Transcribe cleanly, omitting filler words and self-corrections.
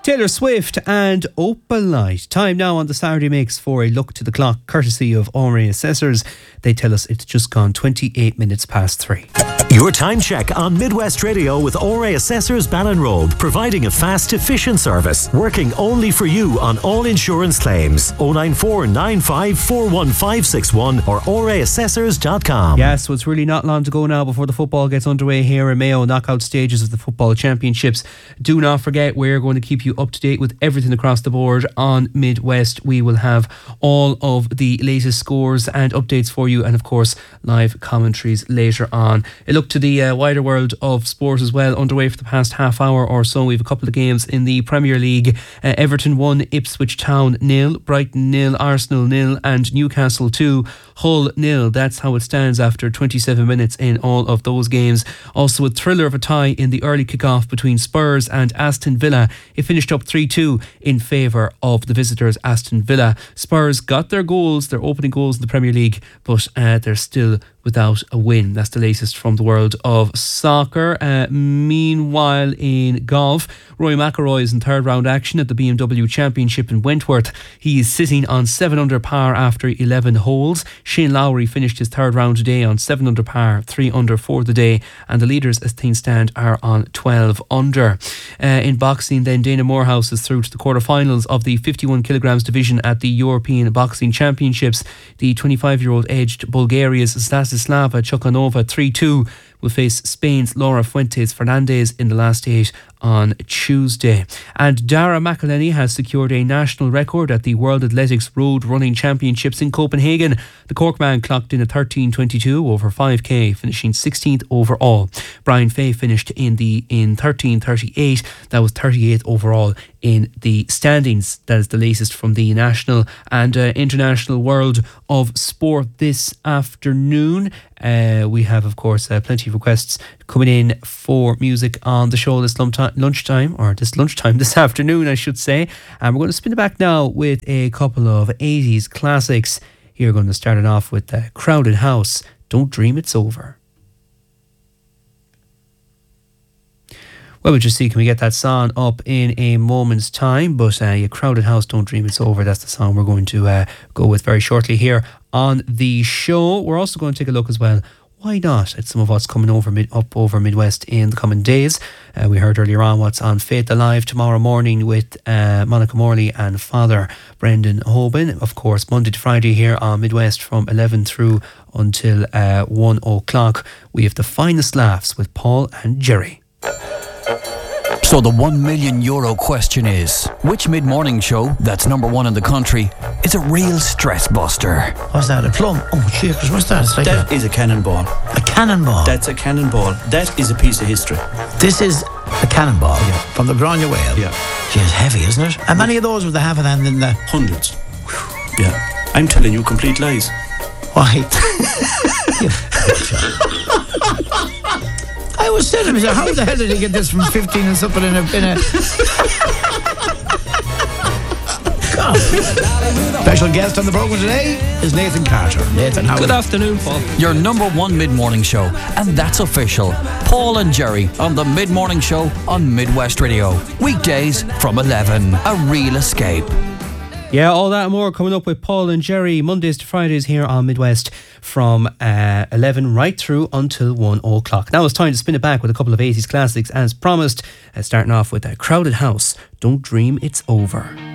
Taylor Swift and Opalite. Time now on the Saturday Mix for a look to the clock, courtesy of Omri Assessors. They tell us it's just gone 28 minutes past 3. Your time check on Midwest Radio with Omri Assessors Ballinrobe, providing a fast, efficient service, working only for you on all insurance claims. 094 95 41561 or omriassessors.com. Yeah, so it's really not long to go now before the football gets underway here in Mayo. Knockout stages of the football championships. Do not forget, we're going to keep you up to date with everything across the board on Midwest. We will have all of the latest scores and updates for you, and of course live commentaries later on. A look to the wider world of sport as well, underway for the past half hour or so. We have a couple of games in the Premier League. Everton 1, Ipswich Town 0, Brighton 0, Arsenal 0 and Newcastle 2, Hull 0. That's how it stands after 27 minutes in all of those games. Also a thriller of a tie in the early kick-off between Spurs and Aston Villa. It finished up 3-2 in favour of the visitors, Aston Villa. Spurs got their goals, their opening goals in the Premier League, but they're still without a win. That's the latest from the world of soccer. Meanwhile, in golf, Rory McIlroy is in third round action at the BMW Championship in Wentworth. He is sitting on 7 under par after 11 holes. Shane Lowry finished his third round today on 7 under par, 3 under for the day, and the leaders as things stand are on 12 under. In boxing then, Dana Morehouse is through to the quarterfinals of the 51 kilograms division at the European Boxing Championships. The 25-year-old edged Bulgaria's Stanislava Chukhanova 3-2. Will face Spain's Laura Fuentes Fernandez in the last 8 on Tuesday. And Dara McElhenney has secured a national record at the World Athletics Road Running Championships in Copenhagen. The Cork man clocked in a 13:22 over 5k, finishing 16th overall. Brian Fay finished in 13:38. That was 38th overall in the standings. That is the latest from the national and international world of sport this afternoon. We have, of course, plenty of requests coming in for music on the show this lunchtime, this afternoon, I should say. And we're going to spin it back now with a couple of 80s classics. Here we're going to start it off with Crowded House, Don't Dream It's Over. Well, we'll just see, can we get that song up in a moment's time. But Crowded House, Don't Dream It's Over, that's the song we're going to go with very shortly here on the show. We're also going to take a look as well, why not, at some of what's coming over Midwest in the coming days. We heard earlier on what's on Faith Alive tomorrow morning with Monica Morley and Father Brendan Hoban. Of course, Monday to Friday here on Midwest from 11 through until 1 o'clock. We have the finest laughs with Paul and Jerry. So the €1 million question is, which mid-morning show that's number one in the country is a real stress buster? What's that, a plum? Oh, cheers, what's that? It's like that is a cannonball. A cannonball? That's a cannonball. That is a piece of history. This is a cannonball, yeah, from the Grania Whale. Yeah. Gee, it's heavy, isn't it? How many of those with the half of them in the... Hundreds. Yeah. I'm telling you complete lies. Why? I was saying to myself, how the hell did he get this from 15 and something in a... God. Special guest on the programme today is Nathan Carter. Nathan, how are you? Good afternoon, Paul. Your number one mid-morning show, and that's official. Paul and Jerry on the mid-morning show on Midwest Radio. Weekdays from 11. A real escape. Yeah, all that and more coming up with Paul and Jerry, Mondays to Fridays here on Midwest from 11 right through until 1 o'clock. Now it's time to spin it back with a couple of 80s classics as promised, starting off with Crowded House, Don't Dream It's Over.